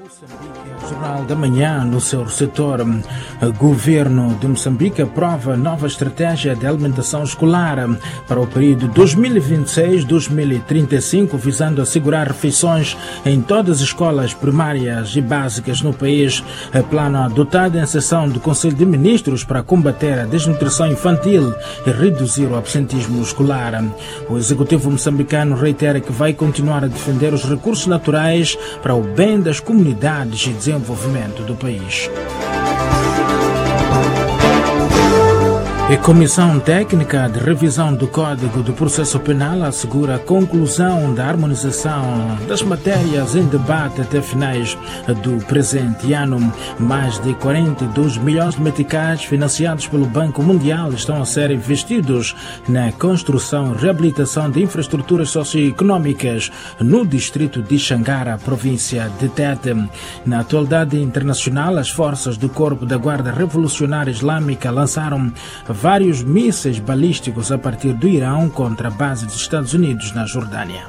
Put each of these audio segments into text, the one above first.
Jornal da Manhã, no seu setor, o governo de Moçambique aprova nova estratégia de alimentação escolar para o período 2026-2035, visando assegurar refeições em todas as escolas primárias e básicas no país. Plano adotado em sessão do Conselho de Ministros para combater a desnutrição infantil e reduzir o absentismo escolar. O executivo moçambicano reitera que vai continuar a defender os recursos naturais para o bem das comunidades e desenvolvimento do país. A Comissão Técnica de Revisão do Código do Processo Penal assegura a conclusão da harmonização das matérias em debate até finais do presente ano. Mais de 42 milhões de meticais financiados pelo Banco Mundial estão a ser investidos na construção e reabilitação de infraestruturas socioeconômicas no distrito de Xangara, província de Tete. Na atualidade internacional, as forças do Corpo da Guarda Revolucionária Islâmica lançaram vários mísseis balísticos a partir do Irão contra a base dos Estados Unidos na Jordânia.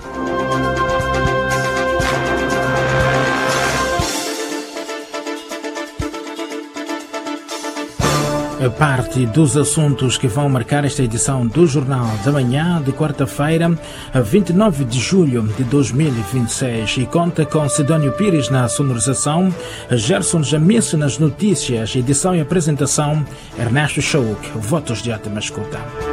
Parte dos assuntos que vão marcar esta edição do Jornal da Manhã de quarta-feira, 29 de julho de 2026, e conta com Sidónio Pires na sonorização, Gerson Jamice nas notícias, edição e apresentação, Ernesto Chauk. Votos de ótima escuta.